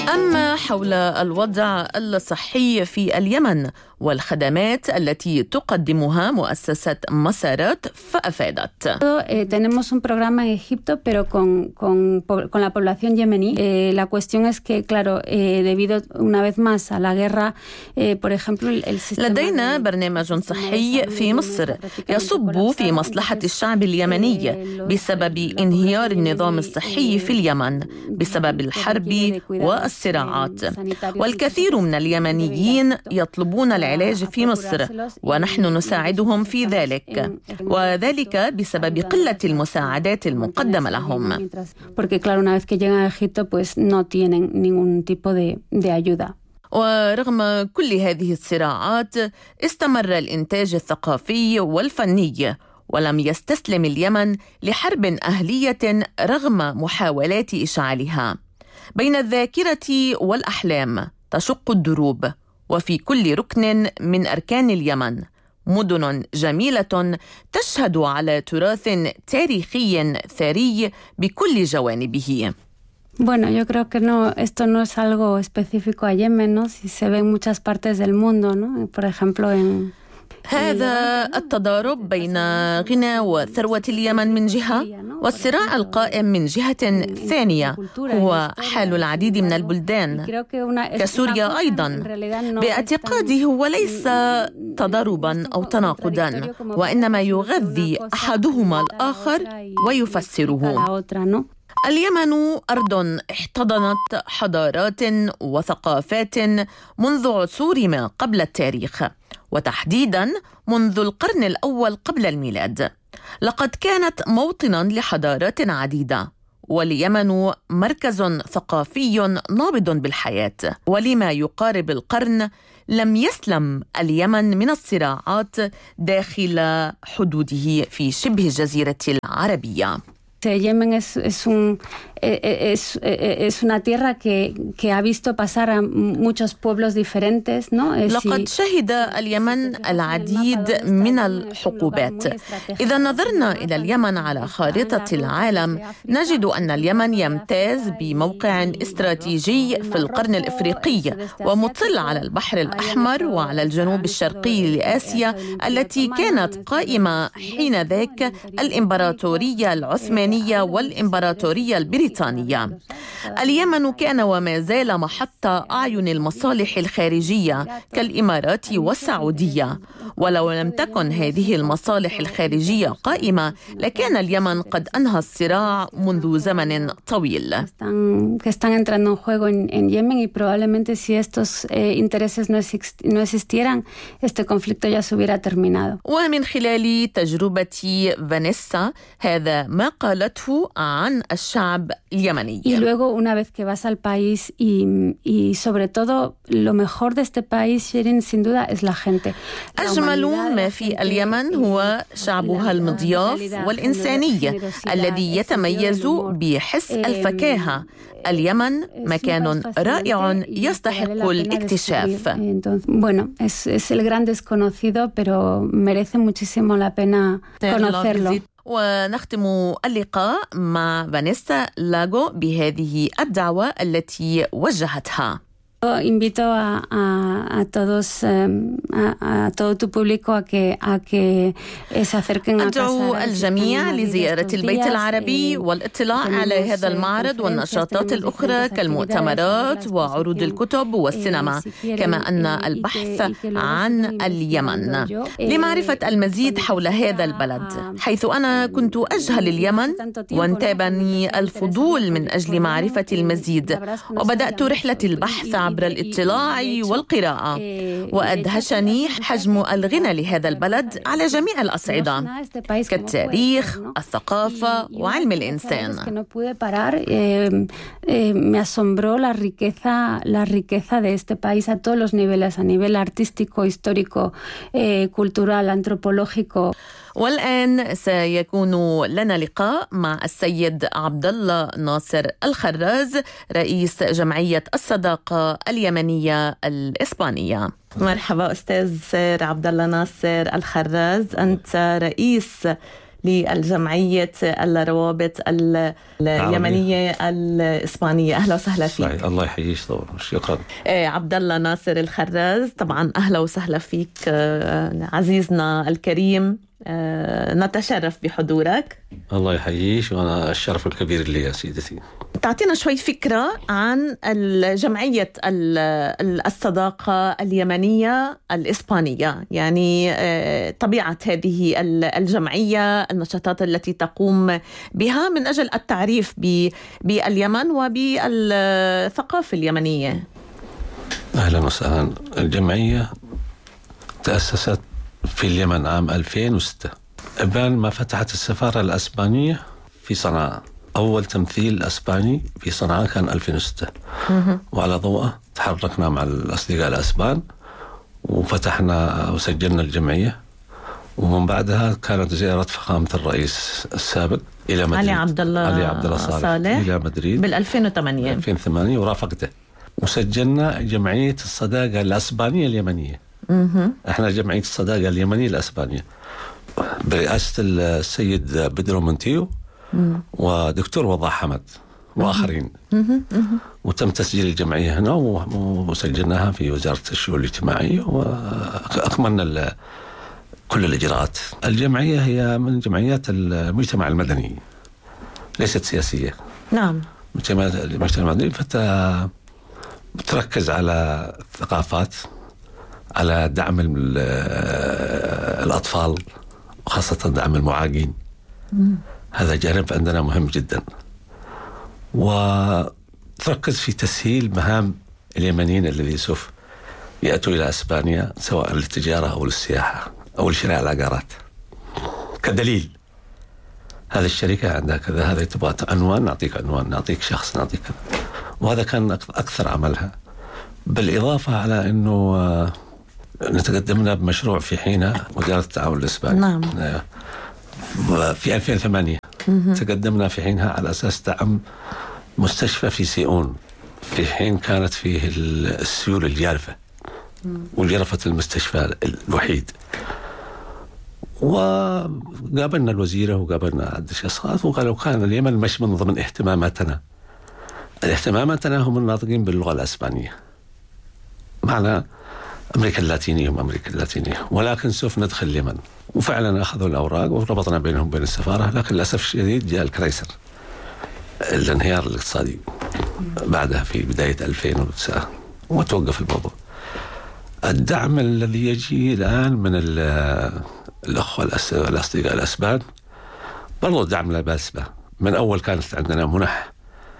أما حول الوضع الصحي في اليمن والخدمات التي تقدمها مؤسسة مسارات فأفادت. Tenemos un programa en Egipto, pero con la población yemení. La cuestión es que, claro, debido una vez más a la guerra, por ejemplo, el sistema. لدينا برنامج صحي في مصر يصب في مصلحة الشعب اليمني بسبب انهيار النظام الصحي في اليمن بسبب الحرب والصراعات، والكثير من اليمنيين يطلبون العلاج في مصر ونحن نساعدهم في ذلك، وذلك بسبب قلة المساعدات المقدمة لهم. ورغم كل هذه الصراعات استمر الإنتاج الثقافي والفني، ولم يستسلم اليمن لحرب أهلية رغم محاولات إشعالها. بين الذاكرة والأحلام تشق الدروب، وفي كل ركن من أركان اليمن مدن جميلة تشهد على تراث تاريخي ثري بكل جوانبه. Bueno, yo creo que esto no es algo específico a Yemen, ¿no? Si se ve en muchas partes del mundo, ¿no? Por ejemplo, en هذا التضارب بين غنى وثروة اليمن من جهة والصراع القائم من جهة ثانية هو حال العديد من البلدان كسوريا أيضا. باعتقادي هو ليس تضاربا أو تناقضا، وإنما يغذي أحدهما الآخر ويفسره. اليمن أرض احتضنت حضارات وثقافات منذ عصور ما قبل التاريخ، وتحديداً منذ القرن الأول قبل الميلاد. لقد كانت موطناً لحضارات عديدة، واليمن مركز ثقافي نابض بالحياة. ولما يقارب القرن لم يسلم اليمن من الصراعات داخل حدوده في شبه الجزيرة العربية. Yemen es una tierra que ha visto pasar a muchos pueblos diferentes, ¿no? لقد شهد اليمن العديد من الحقوبات. إذا نظرنا إلى اليمن على خارطة العالم نجد أن اليمن يمتاز بموقع استراتيجي في القرن الإفريقي ومطل على البحر الأحمر وعلى الجنوب الشرقي لآسيا التي كانت قائمة حينذاك الإمبراطورية العثمانية والإمبراطورية البريطانية. اليمن كان وما زال محط أعين المصالح الخارجية كالإمارات والسعودية، ولو لم تكن هذه المصالح الخارجية قائمة لكان اليمن قد أنهى الصراع منذ زمن طويل. ومن خلال تجربة فانيسا هذا ما قالته عن الشعب اليمني. Y luego una vez que vas al país y sobre todo lo mejor de este país sin duda es la gente. أجمل ما في اليمن هو شعبها المضياف والإنساني الذي يتميز بحس الفكاهة. اليمن مكان رائع يستحق الاكتشاف. Bueno, es el gran desconocido, pero merece muchísimo la pena conocerlo. ونختم اللقاء مع فانيسا لاغو بهذه الدعوة التي وجهتها. Invito a todos, a todo tu público a que se acerquen a أدعو الجميع لزيارة البيت العربي والاطلاع على هذا المعرض والنشاطات الأخرى كالمؤتمرات وعروض الكتب والسينما، كما أن البحث عن اليمن لمعرفة المزيد حول هذا البلد، حيث أنا كنت أجهل اليمن وانتابني الفضول من أجل معرفة المزيد، وبدأت رحلة البحث عبر الاطلاع والقراءة، وأدهشني حجم الغنى لهذا البلد على جميع الأصعدة كالتاريخ، الثقافة وعلم الإنسان. Me asombró la riqueza de este país a todos los niveles, a nivel artístico, histórico, cultural, antropológico. والآن سيكون لنا لقاء مع السيد عبد الله ناصر الخراز رئيس جمعية الصداقة اليمنية الإسبانية. مرحبا أستاذ عبد الله ناصر الخراز، أنت رئيس للجمعية الروابط اليمنية الإسبانية. أهلا وسهلا فيك. الله يحييك طبعا. شكرا. عبد الله ناصر الخراز، طبعا أهلا وسهلا فيك عزيزنا الكريم، نتشرف بحضورك. الله يحييك، وأنا الشرف الكبير لي يا سيدتي. تعطينا شوي فكرة عن جمعية الصداقة اليمنية الإسبانية، يعني طبيعة هذه الجمعية، النشاطات التي تقوم بها من أجل التعريف باليمن وبالثقافة اليمنية. أهلا وسهلا. الجمعية تأسست في اليمن عام 2006 بان ما فتحت السفارة الأسبانية في صنعاء. أول تمثيل أسباني في صنعاء كان 2006. وعلى ضوءه تحركنا مع الأصدقاء الأسبان وفتحنا وسجلنا الجمعية. ومن بعدها كانت زيارة فخامة الرئيس السابق إلى مدريد، علي عبد الله صالح إلى مدريد بال2008 ورافقته. وسجلنا جمعية الصداقة الأسبانية اليمنية. احنا جمعية الصداقة اليمنية الأسبانية برئاسة السيد بدرو منتيو ودكتور وضاح حمد وآخرين. وتم تسجيل الجمعية هنا وسجلناها في وزارة الشؤون الاجتماعية وأكملنا كل الإجراءات. الجمعية هي من جمعيات المجتمع المدني، ليست سياسية. نعم. المجتمع المدني تركز على الثقافات، على دعم الأطفال وخاصة دعم المعاقين. هذا جانب عندنا مهم جدا. وتركز في تسهيل مهام اليمنيين الذين سوف يأتوا إلى أسبانيا سواء للتجارة أو للسياحة أو لشراء العقارات. كدليل هذه الشركة عندها كذا، هذا تبغى عنوان نعطيك عنوان، نعطيك شخص نعطيك كذا. وهذا كان أكثر عملها. بالإضافة على أنه نتقدمنا بمشروع في حينها وزارة التعاون الإسباني. نعم. في 2008 تقدمنا في حينها على أساس دعم مستشفى في سيئون، في حين كانت فيه السيول الجارفة وجرفت المستشفى الوحيد. وقابلنا الوزيرة وقابلنا عدة أشخاص وقالوا كان اليمن مش من ضمن اهتماماتنا. الاهتماماتنا هم الناطقين باللغة الأسبانية، معنا أمريكا اللاتينية، ولكن سوف ندخل اليمن. وفعلا أخذوا الأوراق وربطنا بينهم وبين السفارة، لكن للأسف الشديد جاء الكريسر، الانهيار الاقتصادي بعدها في بداية 2009 وتوقف الموضوع. الدعم الذي يجي الآن من الأخوة الأصدقاء الأسبان برضو دعم لا بأس به. من أول كانت عندنا منح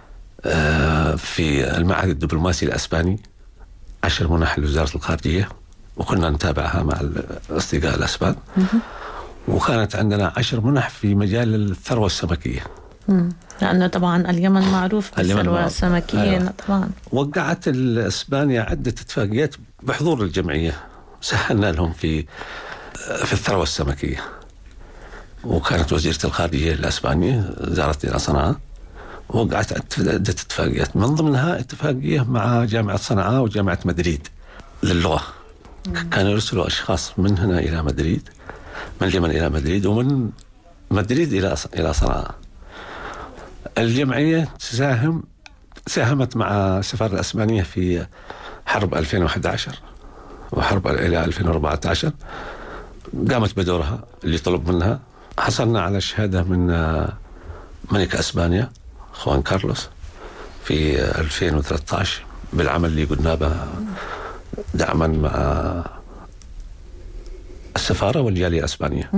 في المعهد الدبلوماسي الأسباني، 10 منح لوزارة الخارجية وكنا نتابعها مع الأصدقاء الأسبان. وكانت عندنا 10 منح في مجال الثروة السمكية، لأنه طبعا اليمن معروف بالثروة السمكية. أيوة. طبعا وقعت إسبانيا عدة اتفاقيات بحضور الجمعية، سهلنا لهم في الثروة السمكية. وكانت وزيرة الخارجية الأسبانية زارت إلى صنعاء وقعت عدة اتفاقيات، من ضمنها اتفاقية مع جامعة صنعاء وجامعة مدريد للغة. كانوا يرسلوا أشخاص من هنا إلى مدريد، من اليمن إلى مدريد، ومن مدريد إلى صنعاء. الجمعية ساهمت مع السفارة الأسبانية في حرب 2011 وحرب إلى 2014، قامت بدورها اللي طلب منها. حصلنا على شهادة من ملك أسبانيا خوان كارلوس في 2013 بالعمل اللي قلنا به دعما مع السفارة والجالية الأسبانية.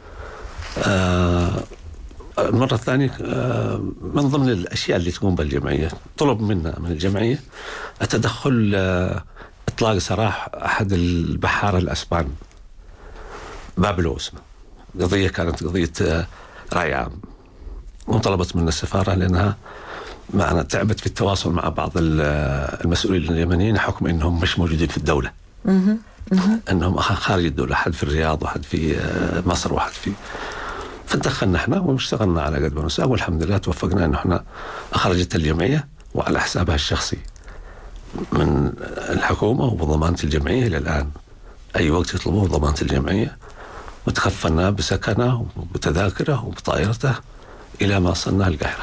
المرة الثانية من ضمن الأشياء اللي تقوم بالجمعية طلب منا من الجمعية التدخل، إطلاق سراح أحد البحارة الأسبان بابلو اسمه. قضية كانت قضية رأي عام، وطلبت من السفارة لأنها معنا تعبت في التواصل مع بعض المسؤولين اليمنيين حكم أنهم مش موجودين في الدولة، أنهم خارج الدولة، أحد في الرياض وأحد في مصر وأحد في. فتدخلنا احنا واشتغلنا على قد ما نساء، والحمد لله توفقنا أن احنا أخرجت الجمعية وعلى حسابها الشخصي من الحكومة وبضمانة الجمعية إلى الآن. أي وقت يطلبوه ضمانة الجمعية وتكفلنا بسكنه وبتذاكره وبطائرته إلى ما وصلنا القاهرة.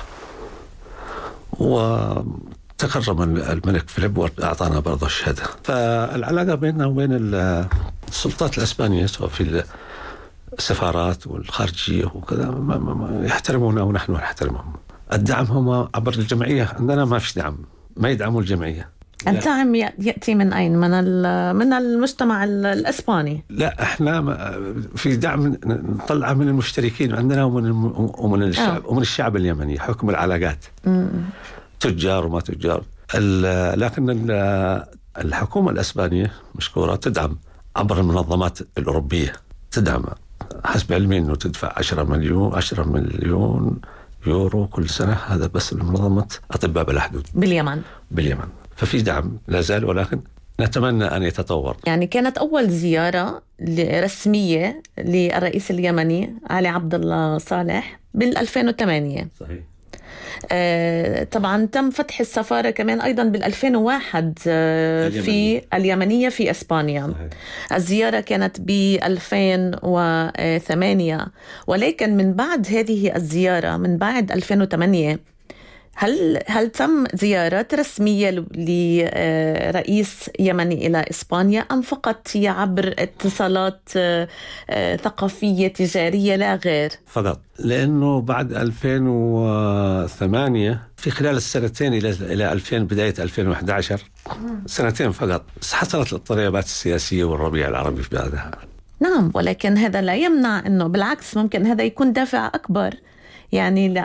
وتكرم الملك فيليب وأعطانا برضه الشهادة. فالعلاقة بيننا وبين السلطات الإسبانية سواء في السفارات والخارجية وكذا يحترمونا ونحن نحترمهم. الدعم هم عبر الجمعية، عندنا ما فيش دعم، ما يدعموا الجمعية. الدعم يأتي من أين؟ من المجتمع الإسباني؟ لا، احنا في دعم نطلعه من المشتركين عندنا ومن الشعب ومن الشعب اليمني، حكم العلاقات. تجار وما تجار. لكن الحكومة الإسبانية مشكورة تدعم عبر المنظمات الأوروبية، تدعم حسب علمي أنه تدفع 10 مليون يورو كل سنة، هذا بس لمنظمة أطباء بلا حدود باليمن. ففي دعم لا زال، ولكن نتمنى أن يتطور. يعني كانت أول زيارة رسمية للرئيس اليمني علي عبد الله صالح بال2008. صحيح. طبعا تم فتح السفارة كمان أيضا بال2001 في اليمنية في إسبانيا. صحيح. الزيارة كانت ب2008، ولكن من بعد هذه الزيارة من بعد 2008 هل تم زيارات رسمية لرئيس يمني إلى إسبانيا أم فقط هي عبر اتصالات ثقافية تجارية لا غير؟ فقط، لأنه بعد 2008 في خلال السنتين إلى 2000 بداية 2011 سنتين فقط حصلت الاضطرابات السياسية والربيع العربي في بلادها. نعم، ولكن هذا لا يمنع أنه بالعكس ممكن هذا يكون دافع أكبر يعني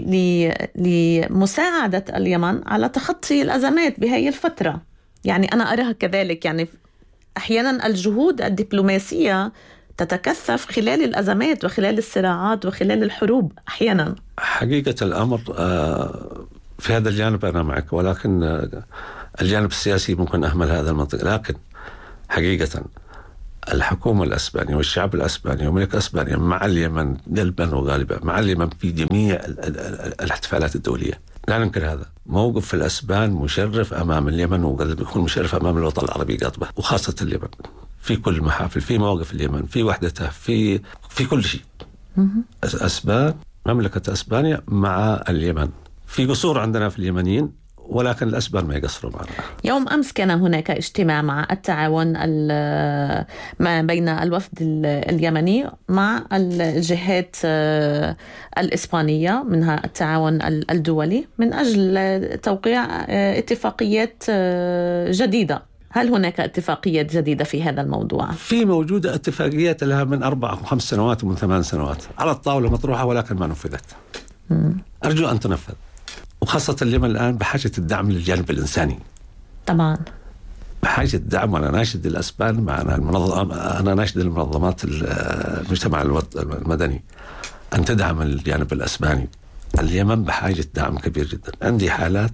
لمساعدة اليمن على تخطي الأزمات بهذه الفترة. يعني أنا أراها كذلك، يعني أحيانا الجهود الدبلوماسية تتكثف خلال الأزمات وخلال الصراعات وخلال الحروب أحيانا. حقيقة الأمر في هذا الجانب أنا معك، ولكن الجانب السياسي ممكن أهمل هذا المنطق. لكن حقيقة الحكومة الأسبانية والشعب الأسباني وملك أسبانيا مع اليمن قلبا وغالبا، مع اليمن في جميع الاحتفالات الدولية، لا ننكر هذا. موقف الأسبان مشرف أمام اليمن، وقد يكون مشرف أمام الوطن العربي قاطبة، وخاصة اليمن في كل المحافل، في مواقف اليمن، في وحدته، في كل شيء. أسبان، مملكة أسبانيا مع اليمن. في قصور عندنا في اليمنيين، ولكن الأسبان ما يقصروا معنا. يوم أمس كان هناك اجتماع مع التعاون ما بين الوفد اليمني مع الجهات الإسبانية، منها التعاون الدولي، من أجل توقيع اتفاقيات جديدة. هل هناك اتفاقيات جديدة في هذا الموضوع؟ في موجودة اتفاقيات لها من 4 و5 سنوات ومن 8 سنوات على الطاولة مطروحة، ولكن ما نفذت. أرجو أن تنفذ، وخاصة اليمن الآن بحاجة الدعم للجانب الإنساني. طبعا بحاجة الدعم، وأنا ناشد الأسبان معنا أنا ناشد المنظمات المجتمع المدني أن تدعم الجانب الأسباني. اليمن بحاجة دعم كبير جدا. عندي حالات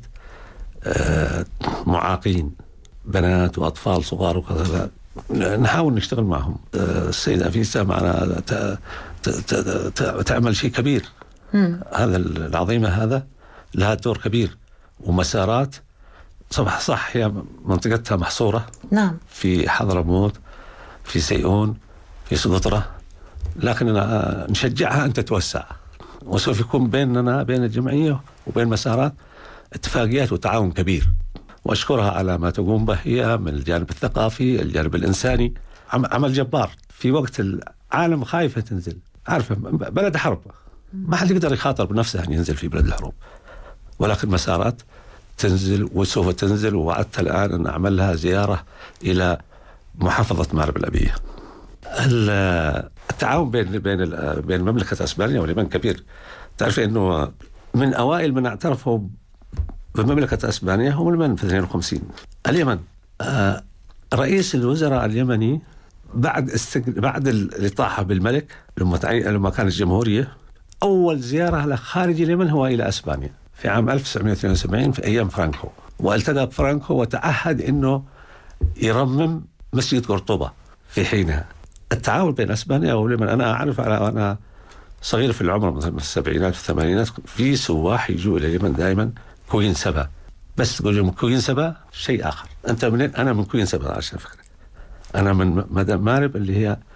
معاقين، بنات وأطفال صغار وكذا، نحاول نشتغل معهم. السيدة فيسا معنا تعمل شيء كبير. هذا العظيمة هذا لها دور كبير، ومسارات صح هي منطقتها محصورة. نعم. في حضرموت، في سيئون، في سقطرة، لكن نشجعها أن تتوسع، وسوف يكون بيننا بين الجمعية وبين مسارات اتفاقيات وتعاون كبير. وأشكرها على ما تقوم به هي من الجانب الثقافي، الجانب الإنساني. عمل جبار في وقت العالم خايفة تنزل، عارفة بلد حرب، ما حد يقدر يخاطر بنفسه أن ينزل في بلد الحروب، ولكن مسارات تنزل وسوف تنزل. ووعدت الآن أن أعمل لها زيارة إلى محافظة مأرب الأبية. التعاون بين مملكة أسبانيا واليمن كبير. تعرف أنه من أوائل من اعترفوا بمملكة أسبانيا هم اليمن في 52. اليمن رئيس الوزراء اليمني بعد الإطاحة بالملك لما كانت الجمهورية، أول زيارة لخارج اليمن هو إلى أسبانيا في عام 1972 في أيام فرانكو، والتقى فرانكو وتعهد أنه يرمم مسجد قرطبة في حينها. التعاون بين أسبانيا واليمن، أنا أعرف أنا صغير في العمر مثلا من السبعينات في الثمانينات، في سواح يجوا إلى اليمن دائما كوين سبا، بس تقول لهم كوين سبا شيء آخر. أنت منين؟ أنا من كوين سبا عشان فكرة. أنا من مأرب اللي هي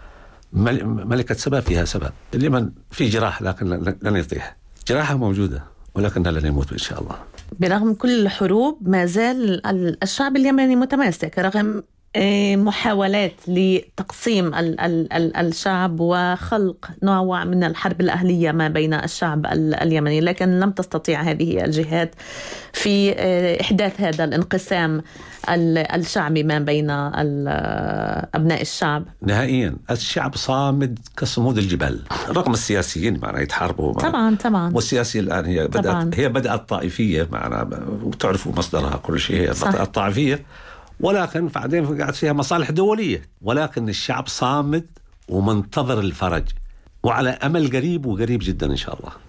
ملكة سبا فيها سبا. اليمن في جراح لكن لن يطيح، جراحة موجودة ولكنها لن يموت إن شاء الله. برغم كل الحروب ما زال الشعب اليمني متماسك رغم محاولات لتقسيم الشعب وخلق نوع من الحرب الأهلية ما بين الشعب اليمني، لكن لم تستطيع هذه الجهات في إحداث هذا الانقسام الشعبي ما بين أبناء الشعب نهائيا. الشعب صامد كصمود الجبال رغم السياسيين معنا يتحاربوا طبعا والسياسية الآن هي بدأت طائفية معنا، وتعرفوا مصدرها كل شيء هي الطائفية، ولكن بعدين قاعد فيها مصالح دولية، ولكن الشعب صامد ومنتظر الفرج وعلى أمل قريب وقريب جدا إن شاء الله.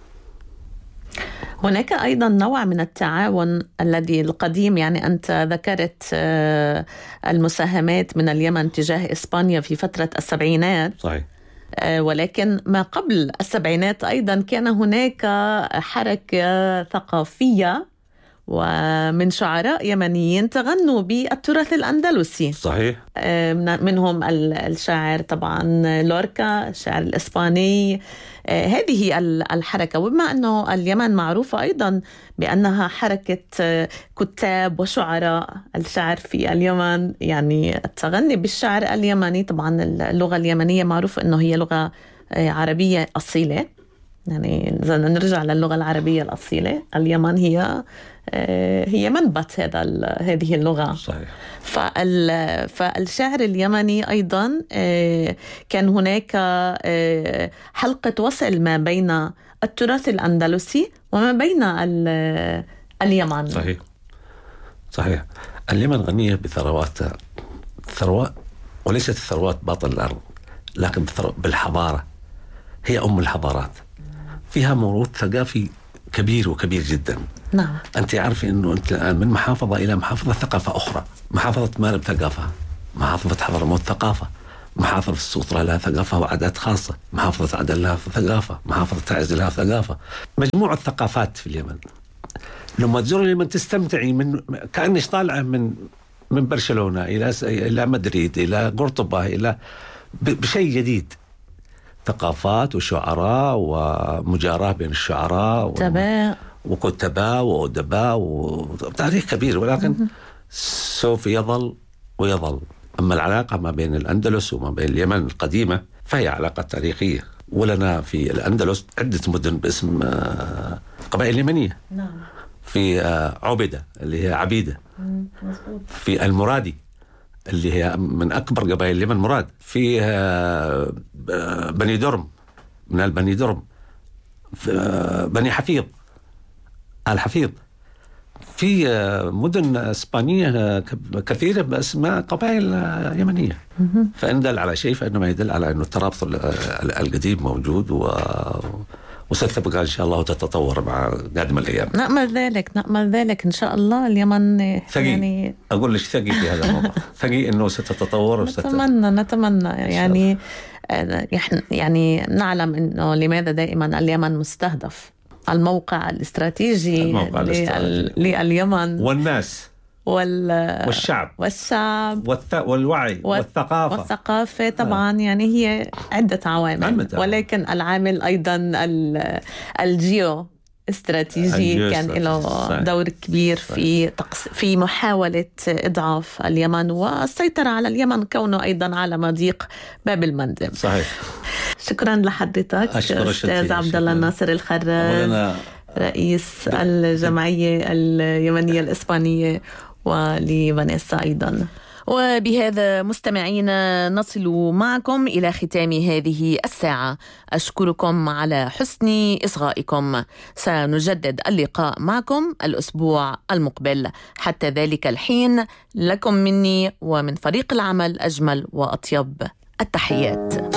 هناك أيضا نوع من التعاون الذي القديم، يعني أنت ذكرت المساهمات من اليمن تجاه إسبانيا في فترة السبعينات. صحيح. ولكن ما قبل السبعينات أيضا كان هناك حركة ثقافية ومن شعراء يمنيين تغنوا بالتراث الأندلسي. صحيح. منهم الشاعر طبعا لوركا، الشاعر الإسباني. هذه الحركة، وبما أنه اليمن معروفة أيضا بأنها حركة كتاب وشعراء، الشعر في اليمن يعني التغني بالشعر اليمني، طبعا اللغة اليمنية معروفة أنه هي لغة عربية أصيلة، يعني إذا نرجع للغة العربية الأصيلة اليمن هي منبت هذه اللغة. صحيح. فالشعر اليمني أيضا كان هناك حلقة وصل ما بين التراث الأندلسي وما بين اليمن. صحيح. اليمن غنية بثرواتها، ثروات وليست الثروات باطن الأرض، لكن بالحضارة، هي أم الحضارات، فيها موروث ثقافي كبير وكبير جدا. نعم. أنت عارف أنه أنت الآن من محافظة إلى محافظة ثقافة أخرى، محافظة مارب ثقافة، محافظة حضرموت ثقافة، محافظة السوطرة لها ثقافة وعادات خاصة، محافظة عدن لها ثقافة، محافظة تعز لها ثقافة، مجموعة ثقافات في اليمن. لما تزور اليمن تستمتعي كأنك طالعة من برشلونة إلى مدريد إلى قرطبة إلى بشيء جديد، ثقافات وشعراء ومجاراة بين الشعراء وكتباء وأدباء وتاريخ كبير، ولكن سوف يظل ويظل. أما العلاقة ما بين الأندلس وما بين اليمن القديمة فهي علاقة تاريخية، ولنا في الأندلس عدة مدن باسم قبائل يمنية. نعم. في عبدة اللي هي عبيدة، في المرادي اللي هي من أكبر قبائل اليمن مراد، في بني درم من البني درم، بني حفيظ الحفيظ، في مدن إسبانية كثيرة بأسماء قبائل يمنية. فإن دل على شيء فإنما يدل على أنه الترابط القديم موجود وستبقى إن شاء الله وتتطور مع قادم الأيام. نأمل ذلك إن شاء الله. اليمن ثقي، يعني أقول لك ثقي في هذا الموضوع، ثقي إنه ستتطور نتمنى يعني نعلم إنه لماذا دائما اليمن مستهدف، الموقع الاستراتيجي لليمن والناس والشعب والوعي والثقافة طبعا. يعني هي عدة عوامل، ولكن العامل أيضا الجيو استراتيجي كان له دور كبير في محاولة إضعاف اليمن والسيطرة على اليمن، كونه أيضا على مضيق باب المندب. صحيح. شكرا لحضرتك أستاذ عبد الله الناصر الخراز، رئيس الجمعية اليمنية الإسبانية، ولفانيسا أيضا. وبهذا مستمعينا نصل معكم إلى ختام هذه الساعة. أشكركم على حسن إصغائكم. سنجدد اللقاء معكم الأسبوع المقبل. حتى ذلك الحين لكم مني ومن فريق العمل أجمل وأطيب التحيات.